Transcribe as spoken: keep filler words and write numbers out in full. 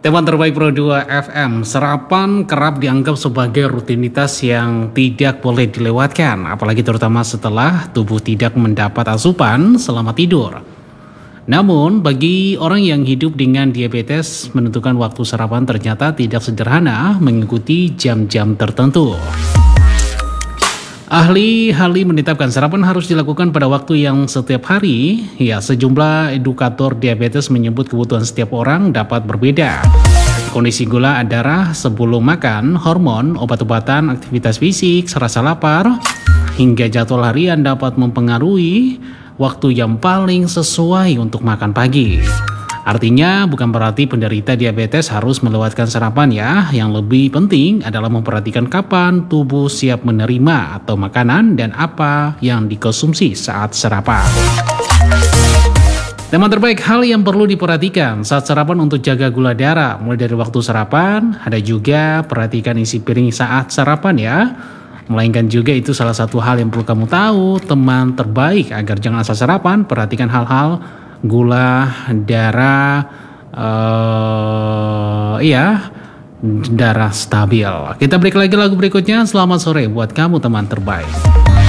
Teman terbaik Pro dua F M, sarapan kerap dianggap sebagai rutinitas yang tidak boleh dilewatkan, apalagi terutama setelah tubuh tidak mendapat asupan selama tidur. Namun, bagi orang yang hidup dengan diabetes, menentukan waktu sarapan ternyata tidak sederhana mengikuti jam-jam tertentu. Ahli-ahli menetapkan sarapan harus dilakukan pada waktu yang setiap hari. Ya, sejumlah edukator diabetes menyebut kebutuhan setiap orang dapat berbeda. Kondisi gula darah sebelum makan, hormon, obat-obatan, aktivitas fisik, rasa lapar, hingga jadwal harian dapat mempengaruhi waktu yang paling sesuai untuk makan pagi. Artinya bukan berarti penderita diabetes harus melewatkan sarapan ya. Yang lebih penting adalah memperhatikan kapan tubuh siap menerima atau makanan dan apa yang dikonsumsi saat sarapan. Teman terbaik, hal yang perlu diperhatikan saat sarapan untuk jaga gula darah. Mulai dari waktu sarapan, ada juga perhatikan isi piring saat sarapan ya. Melainkan juga itu salah satu hal yang perlu kamu tahu, teman terbaik, agar jangan asal sarapan. Perhatikan hal-hal gula darah, uh, iya, darah stabil. Kita break lagi lagu berikutnya. Selamat sore buat kamu teman terbaik.